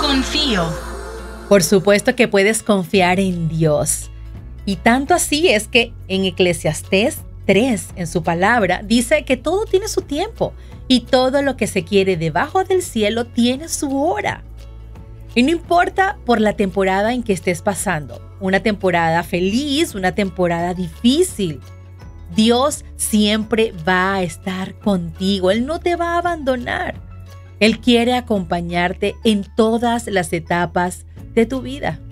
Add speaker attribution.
Speaker 1: confío.
Speaker 2: Por supuesto que puedes confiar en Dios. Y tanto así es que en Eclesiastés 3, en su palabra, dice que todo tiene su tiempo y todo lo que se quiere debajo del cielo tiene su hora. Y no importa por la temporada en que estés pasando, una temporada feliz, una temporada difícil, Dios siempre va a estar contigo. Él no te va a abandonar. Él quiere acompañarte en todas las etapas de tu vida.